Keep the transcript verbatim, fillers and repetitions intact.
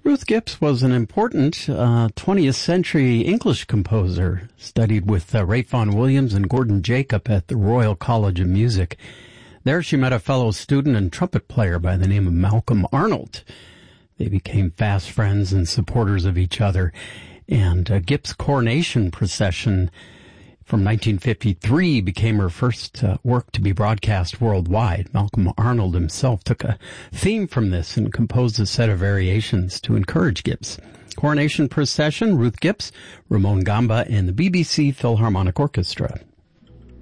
Ruth Gibbs was an important uh, twentieth century English composer, studied with uh, Ralph Vaughan Williams and Gordon Jacob at the Royal College of Music. There she met a fellow student and trumpet player by the name of Malcolm Arnold. They became fast friends and supporters of each other, and uh, Gibbs' Coronation Procession from nineteen fifty-three became her first uh, work to be broadcast worldwide. Malcolm Arnold himself took a theme from this and composed a set of variations to encourage Gibbs. Coronation Procession, Ruth Gibbs, Ramon Gamba, and the B B C Philharmonic Orchestra.